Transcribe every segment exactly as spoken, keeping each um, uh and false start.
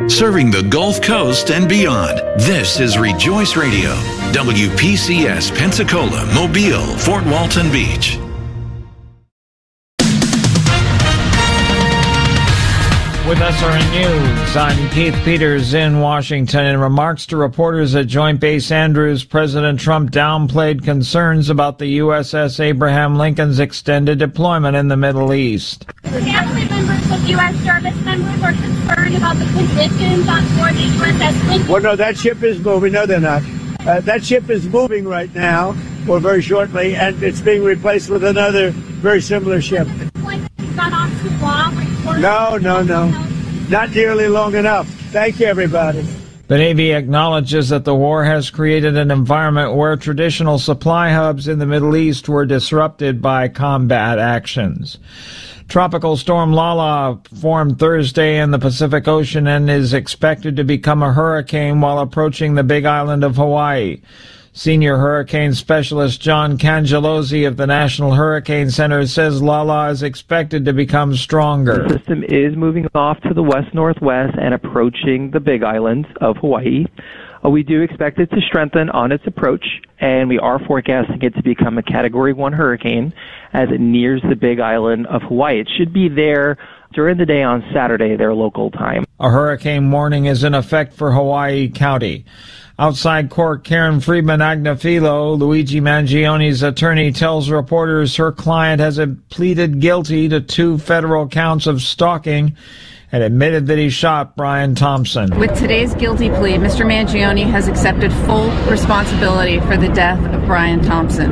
serving the Gulf Coast and beyond. This is Rejoice Radio, W P C S Pensacola, Mobile, Fort Walton Beach. With S R N News, I'm Keith Peters in Washington. In remarks to reporters at Joint Base Andrews, President Trump downplayed concerns about the U S S Abraham Lincoln's extended deployment in the Middle East. Family members of U S service members are concerned about the conditions on board the U S S Lincoln. Well, no, that ship is moving. No, they're not. Uh, that ship is moving right now, or very shortly, and it's being replaced with another very similar ship. Gone on too long. No, no, no. Not nearly long enough. Thank you, everybody. The Navy acknowledges that the war has created an environment where traditional supply hubs in the Middle East were disrupted by combat actions. Tropical storm Lala formed Thursday in the Pacific Ocean and is expected to become a hurricane while approaching the Big Island of Hawaii. Senior hurricane specialist John Cangellosi of the National Hurricane Center says Lala is expected to become stronger. The system is moving off to the west-northwest and approaching the Big Island of Hawaii. Uh, we do expect it to strengthen on its approach, and we are forecasting it to become a Category one hurricane as it nears the Big Island of Hawaii. It should be there during the day on Saturday, their local time. A hurricane warning is in effect for Hawaii County. Outside court, Karen Friedman Agnafilo, Luigi Mangioni's attorney, tells reporters her client has pleaded guilty to two federal counts of stalking and admitted that he shot Brian Thompson. With today's guilty plea, Mister Mangione has accepted full responsibility for the death of Brian Thompson,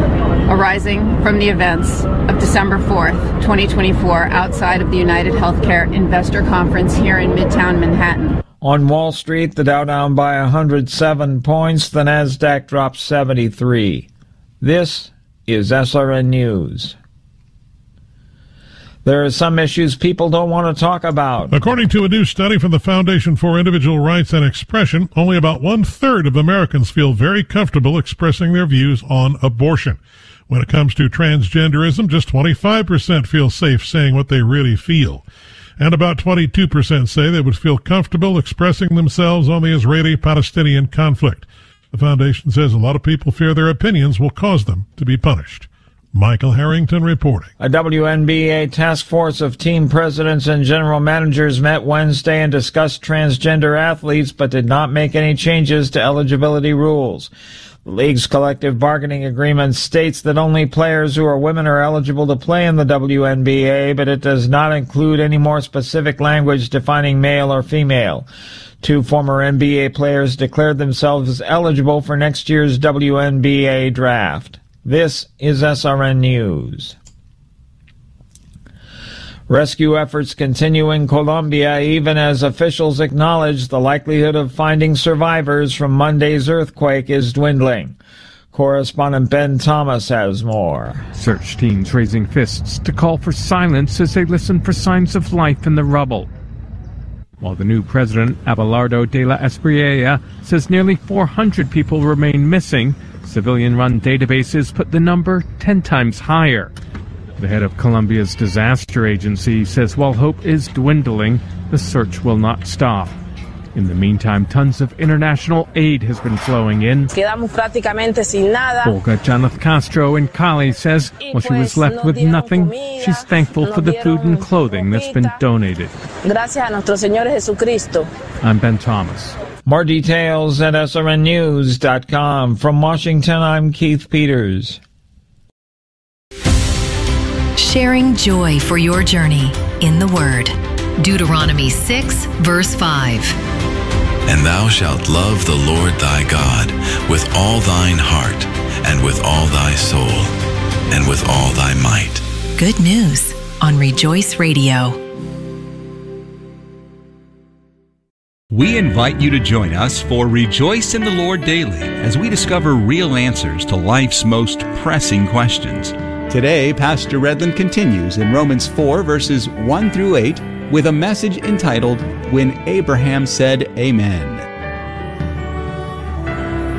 arising from the events of December fourth, twenty twenty-four, outside of the United Healthcare Investor Conference here in Midtown Manhattan. On Wall Street, the Dow down by one hundred seven points, the Nasdaq dropped seventy-three. This is S R N News. There are some issues people don't want to talk about. According to a new study from the Foundation for Individual Rights and Expression, only about one-third of Americans feel very comfortable expressing their views on abortion. When it comes to transgenderism, just twenty-five percent feel safe saying what they really feel. And about twenty-two percent say they would feel comfortable expressing themselves on the Israeli-Palestinian conflict. The foundation says a lot of people fear their opinions will cause them to be punished. Michael Harrington reporting. A W N B A task force of team presidents and general managers met Wednesday and discussed transgender athletes but did not make any changes to eligibility rules. The league's collective bargaining agreement states that only players who are women are eligible to play in the W N B A, but it does not include any more specific language defining male or female. Two former N B A players declared themselves eligible for next year's W N B A draft. This is S R N News. Rescue efforts continue in Colombia even as officials acknowledge the likelihood of finding survivors from Monday's earthquake is dwindling. Correspondent Ben Thomas has more. Search teams raising fists to call for silence as they listen for signs of life in the rubble. While the new president, Abelardo de la Espriella, says nearly four hundred people remain missing, civilian-run databases put the number ten times higher. The head of Colombia's disaster agency says while hope is dwindling, the search will not stop. In the meantime, tons of international aid has been flowing in. Quedamos prácticamente sin nada. Olga Janeth Castro in Cali says while she was left with nothing, she's thankful for the food and clothing that's been donated. Gracias a nuestro Señor Jesucristo. I'm Ben Thomas. More details at S R N news dot com. From Washington, I'm Keith Peters. Sharing joy for your journey in the Word. Deuteronomy six, verse five. And thou shalt love the Lord thy God with all thine heart, and with all thy soul, and with all thy might. Good news on Rejoice Radio. We invite you to join us for Rejoice in the Lord Daily as we discover real answers to life's most pressing questions. Today, Pastor Redland continues in Romans four, verses one through eight, with a message entitled, When Abraham Said Amen.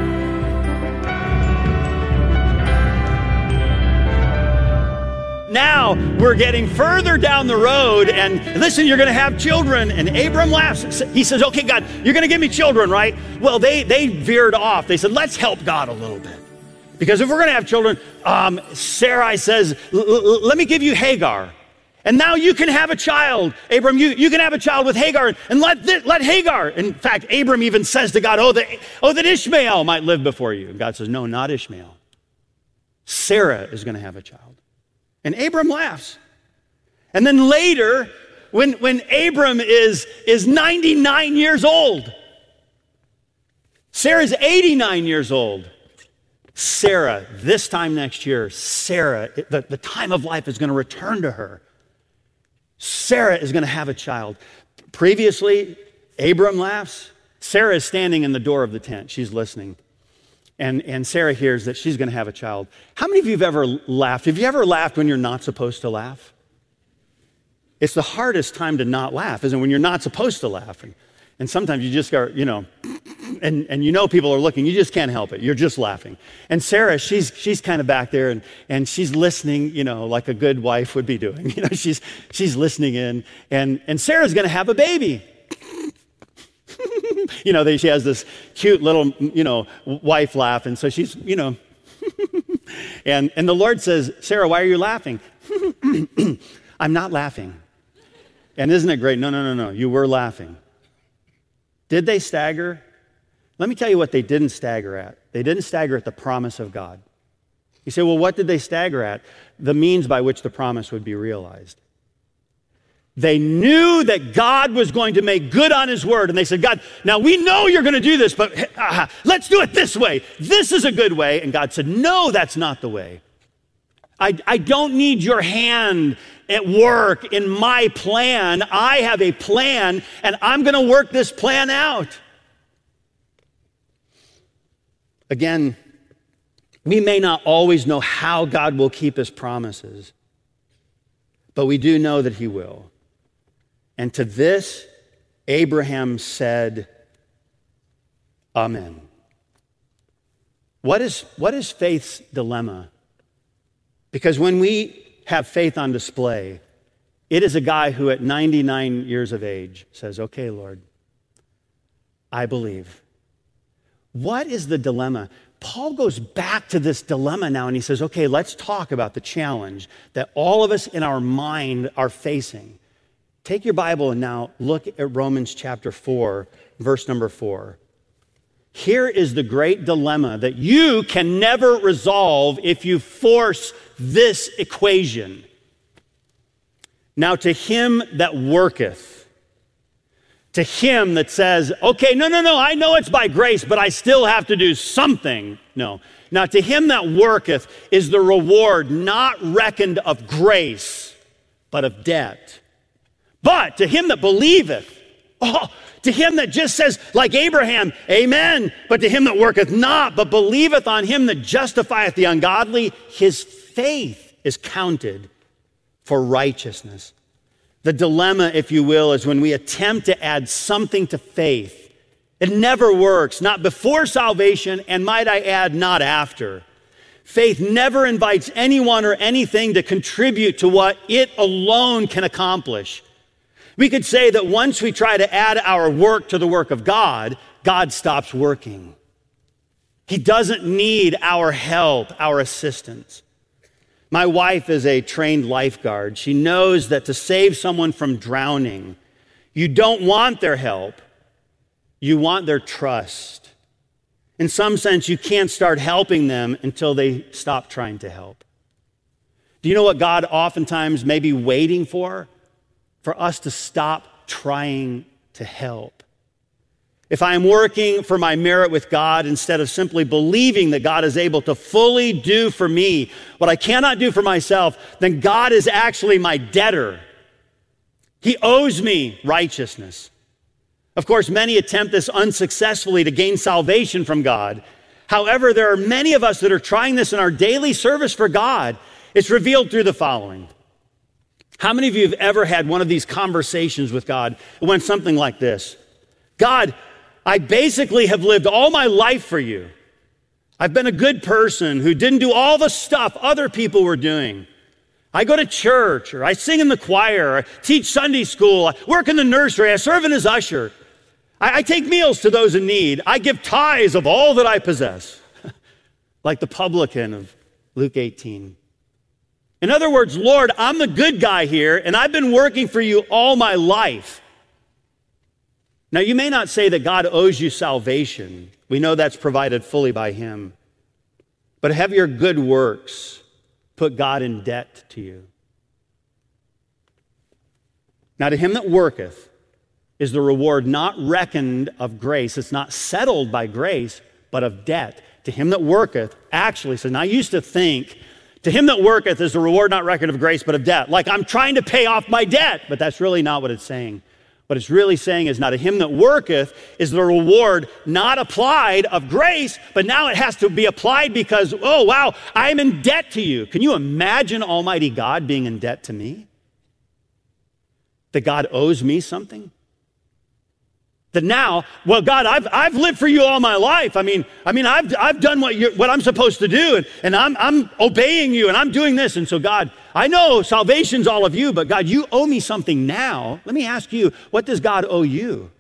Now now we're getting further down the road, and listen, you're going to have children. And Abram laughs. He says, okay, God, you're going to give me children, right? Well, they, they veered off. They said, let's help God a little bit. Because if we're going to have children, um, Sarai says, let me give you Hagar. And now you can have a child. Abram, you, you can have a child with Hagar, and let, th- let Hagar. In fact, Abram even says to God, oh that, oh, that Ishmael might live before you. And God says, no, not Ishmael. Sarah is going to have a child. And Abram laughs. And then later, when, when Abram is, is ninety-nine years old, Sarah's eighty-nine years old. Sarah, this time next year, Sarah, the, the time of life is going to return to her. Sarah is going to have a child. Previously, Abram laughs. Sarah is standing in the door of the tent. She's listening. And, and Sarah hears that she's going to have a child. How many of you have ever laughed? Have you ever laughed when you're not supposed to laugh? It's the hardest time to not laugh, isn't it? When you're not supposed to laugh. And, and sometimes you just go, you know, and, and you know people are looking. You just can't help it. You're just laughing. And Sarah, she's she's kind of back there, and, and she's listening, you know, like a good wife would be doing. You know, she's she's listening in, and, and Sarah's going to have a baby. You know, they, she has this cute little, you know, wife laugh, and so she's, you know, and and the Lord says, Sarah, why are you laughing? I'm not laughing. And isn't it great? No, no, no, no. You were laughing. Did they stagger? Let me tell you what they didn't stagger at. They didn't stagger at the promise of God. You say, well, what did they stagger at? The means by which the promise would be realized. They knew that God was going to make good on his word. And they said, God, now we know you're going to do this, but uh, let's do it this way. This is a good way. And God said, no, that's not the way. I, I don't need your hand at work in my plan. I have a plan, and I'm going to work this plan out. Again, we may not always know how God will keep his promises, but we do know that he will. And to this, Abraham said, Amen. What is, what is faith's dilemma? Because when we have faith on display, it is a guy who at ninety-nine years of age says, okay, Lord, I believe. What is the dilemma? Paul goes back to this dilemma now, and he says, okay, let's talk about the challenge that all of us in our mind are facing. Take your Bible and now look at Romans chapter four, verse number four. Here is the great dilemma that you can never resolve if you force this equation. Now to him that worketh, to him that says, okay, no, no, no, I know it's by grace, but I still have to do something. No. Now to him that worketh is the reward not reckoned of grace, but of debt. But to him that believeth, oh, to him that just says, like Abraham, amen, but to him that worketh not, but believeth on him that justifieth the ungodly, his faith is counted for righteousness. The dilemma, if you will, is when we attempt to add something to faith. It never works, not before salvation, and might I add, not after. Faith never invites anyone or anything to contribute to what it alone can accomplish. We could say that once we try to add our work to the work of God, God stops working. He doesn't need our help, our assistance. My wife is a trained lifeguard. She knows that to save someone from drowning, you don't want their help. You want their trust. In some sense, you can't start helping them until they stop trying to help. Do you know what God oftentimes may be waiting for? For us to stop trying to help. If I am working for my merit with God instead of simply believing that God is able to fully do for me what I cannot do for myself, then God is actually my debtor. He owes me righteousness. Of course, many attempt this unsuccessfully to gain salvation from God. However, there are many of us that are trying this in our daily service for God. It's revealed through the following. How many of you have ever had one of these conversations with God? It went something like this. God, I basically have lived all my life for you. I've been a good person who didn't do all the stuff other people were doing. I go to church, or I sing in the choir, or I teach Sunday school, I work in the nursery, I serve as usher. I, I take meals to those in need. I give tithes of all that I possess, like the publican of Luke eighteen. In other words, Lord, I'm the good guy here, and I've been working for you all my life. Now, you may not say that God owes you salvation. We know that's provided fully by him. But have your good works put God in debt to you? Now, to him that worketh is the reward not reckoned of grace. It's not settled by grace, but of debt. To him that worketh, actually, so now I used to think, to him that worketh is the reward not reckoned of grace, but of debt. Like I'm trying to pay off my debt, but that's really not what it's saying. What it's really saying is, now to him that worketh is the reward not applied of grace, but now it has to be applied because, oh, wow, I'm in debt to you. Can you imagine Almighty God being in debt to me? That God owes me something? That now, well, God, I've, I've lived for you all my life. I mean, I mean, I've, I've done what, you're, what I'm supposed to do, and, and I'm, I'm obeying you, and I'm doing this. And so, God, I know salvation's all of you, but God, you owe me something now. Let me ask you, what does God owe you?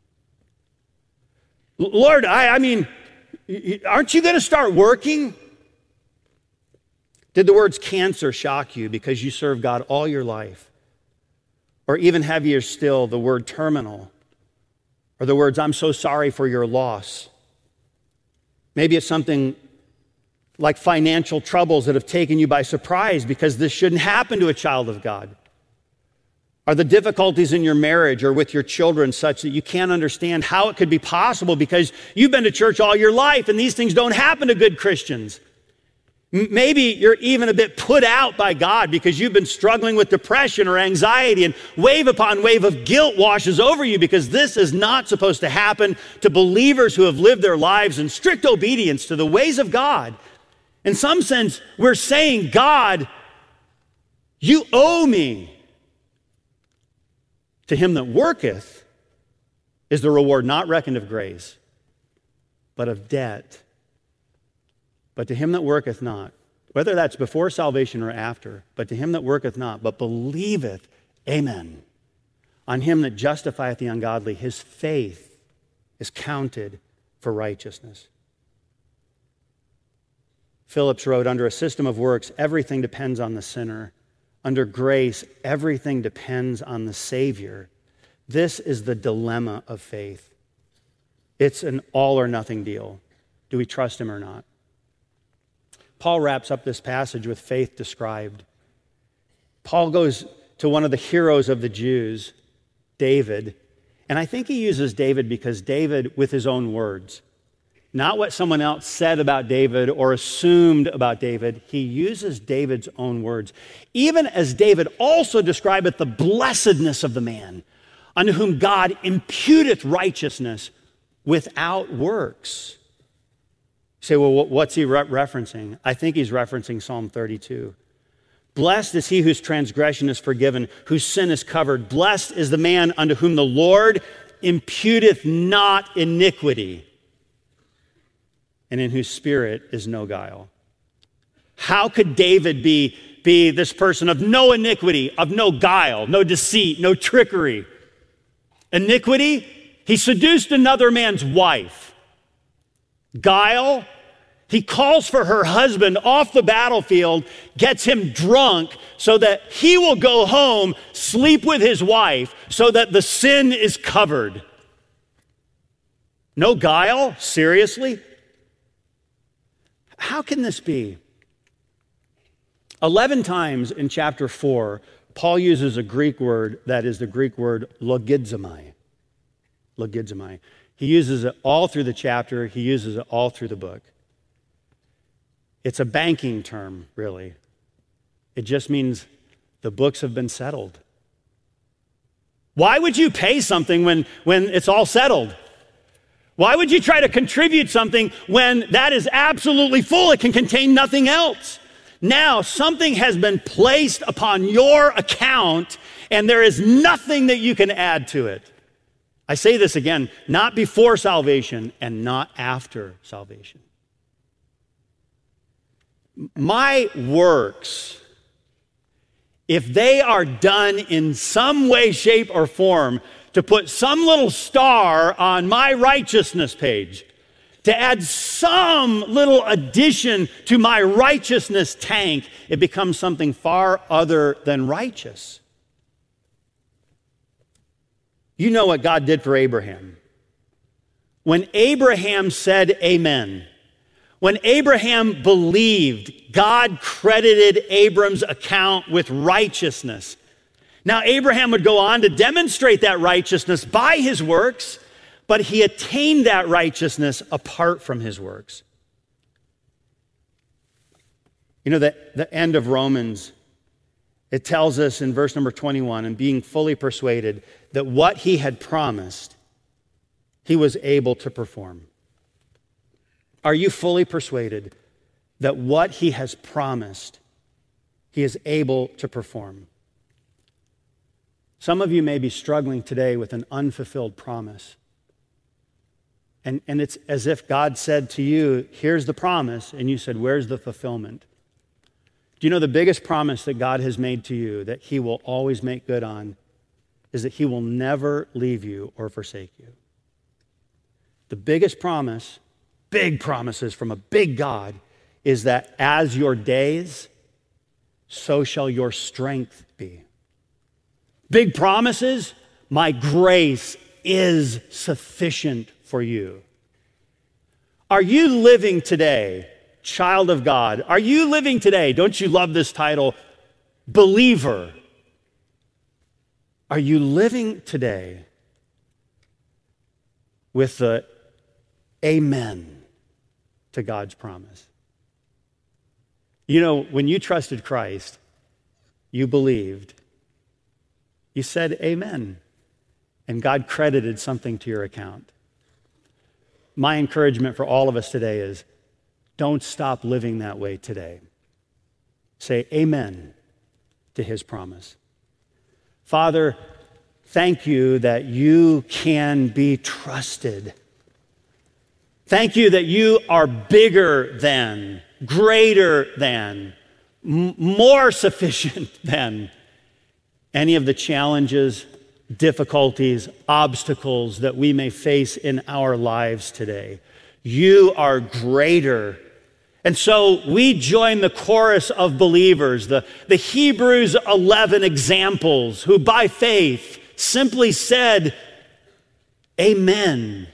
L- Lord, I, I mean, aren't you going to start working? Did the words cancer shock you because you served God all your life? Or even heavier still, the word terminal? Or the words, I'm so sorry for your loss. Maybe it's something like financial troubles that have taken you by surprise because this shouldn't happen to a child of God. Are the difficulties in your marriage or with your children such that you can't understand how it could be possible because you've been to church all your life and these things don't happen to good Christians? Maybe you're even a bit put out by God because you've been struggling with depression or anxiety, and wave upon wave of guilt washes over you because this is not supposed to happen to believers who have lived their lives in strict obedience to the ways of God. In some sense, we're saying, God, you owe me. To him that worketh is the reward not reckoned of grace, but of debt. But to him that worketh not, whether that's before salvation or after, but to him that worketh not, but believeth, amen, on him that justifieth the ungodly, his faith is counted for righteousness. Phillips wrote, under a system of works, everything depends on the sinner. Under grace, everything depends on the Savior. This is the dilemma of faith. It's an all or nothing deal. Do we trust him or not? Paul wraps up this passage with faith described. Paul goes to one of the heroes of the Jews, David, and I think he uses David because David, with his own words, not what someone else said about David or assumed about David, he uses David's own words. Even as David also describeth the blessedness of the man, unto whom God imputeth righteousness without works. You say, well, what's he re- referencing? I think he's referencing Psalm thirty-two. Blessed is he whose transgression is forgiven, whose sin is covered. Blessed is the man unto whom the Lord imputeth not iniquity, and in whose spirit is no guile. How could David be, be this person of no iniquity, of no guile, no deceit, no trickery? Iniquity, he seduced another man's wife. Guile, he calls for her husband off the battlefield, gets him drunk so that he will go home, sleep with his wife, so that the sin is covered. No guile? Seriously? How can this be? Eleven times in chapter four, Paul uses a Greek word that is the Greek word logizomai. Logizomai. He uses it all through the chapter. He uses it all through the book. It's a banking term, really. It just means the books have been settled. Why would you pay something when, when it's all settled? Why would you try to contribute something when that is absolutely full? It can contain nothing else. Now, something has been placed upon your account, and there is nothing that you can add to it. I say this again, not before salvation and not after salvation. My works if they are done in some way, shape, or form to put some little star on my righteousness page, to add some little addition to my righteousness tank, it becomes something far other than righteous. You know what God did for Abraham. When Abraham said amen, when Abraham believed, God credited Abram's account with righteousness. Now, Abraham would go on to demonstrate that righteousness by his works, but he attained that righteousness apart from his works. You know, the, the end of Romans, it tells us in verse number twenty-one, and being fully persuaded that what he had promised, he was able to perform. Are you fully persuaded that what he has promised, he is able to perform? Some of you may be struggling today with an unfulfilled promise. And, and it's as if God said to you, here's the promise, and you said, where's the fulfillment? Do you know the biggest promise that God has made to you that he will always make good on is that he will never leave you or forsake you? The biggest promise, big promises from a big God, is that as your days, so shall your strength be. Big promises, my grace is sufficient for you. Are you living today, child of God? Are you living today, don't you love this title, believer? Are you living today with the amen to God's promise? You know, when you trusted Christ, you believed, you said amen, and God credited something to your account. My encouragement for all of us today is don't stop living that way today. Say amen to his promise. Father, thank you that you can be trusted. Thank you that you are bigger than, greater than, m- more sufficient than any of the challenges, difficulties, obstacles that we may face in our lives today. You are greater. And so we join the chorus of believers, the, the Hebrews eleven examples, who by faith simply said, amen.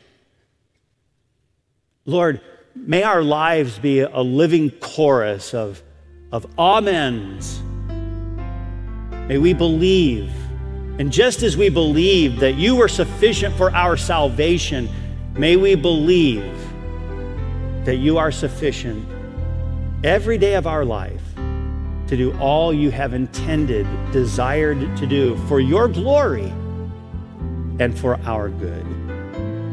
Lord, may our lives be a living chorus of, of amens. May we believe. And just as we believe that you were sufficient for our salvation, may we believe that you are sufficient every day of our life to do all you have intended, desired to do for your glory and for our good.